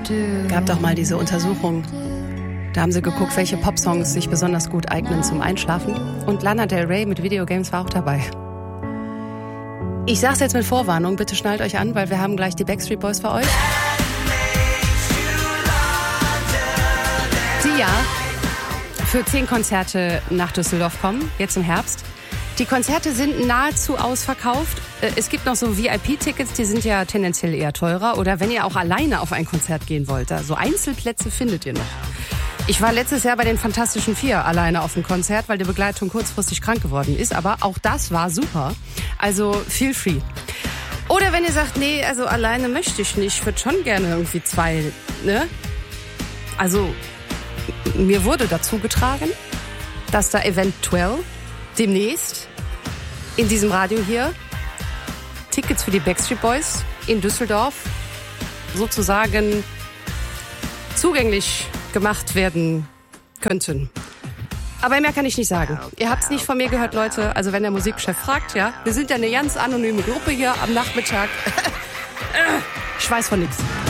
Gab doch mal diese Untersuchung. Da haben sie geguckt, welche Popsongs sich besonders gut eignen zum Einschlafen. Und Lana Del Rey mit Videogames war auch dabei. Ich sag's jetzt mit Vorwarnung, bitte schnallt euch an, weil wir haben gleich die Backstreet Boys für euch. Die ja für 10 Konzerte nach Düsseldorf kommen, jetzt im Herbst. Die Konzerte sind nahezu ausverkauft. Es gibt noch so VIP-Tickets, die sind ja tendenziell eher teurer. Oder wenn ihr auch alleine auf ein Konzert gehen wollt, so Einzelplätze findet ihr noch. Ich war letztes Jahr bei den Fantastischen Vier alleine auf dem Konzert, weil die Begleitung kurzfristig krank geworden ist. Aber auch das war super. Also feel free. Oder wenn ihr sagt, nee, also alleine möchte ich nicht. Ich würde schon gerne irgendwie 2, ne? Also mir wurde dazu getragen, dass da eventuell demnächst in diesem Radio hier Tickets für die Backstreet Boys in Düsseldorf sozusagen zugänglich gemacht werden könnten. Aber mehr kann ich nicht sagen. Ihr habt es nicht von mir gehört, Leute. Also wenn der Musikchef fragt, ja, wir sind ja eine ganz anonyme Gruppe hier am Nachmittag. Ich weiß von nichts.